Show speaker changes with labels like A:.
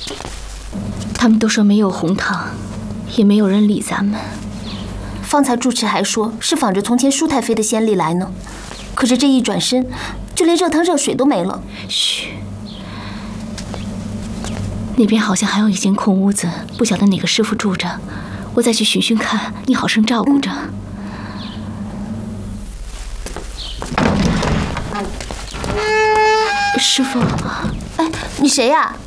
A: 他们都说没有红糖，也没有人理咱们。
B: 方才住持还说是仿着从前舒太妃的先例来呢，可是这一转身，就连热汤热水都没了。
A: 嘘，那边好像还有一间空屋子，不晓得哪个师傅住着，我再去寻寻看，你好生照顾着。师傅，
B: 哎，你谁呀？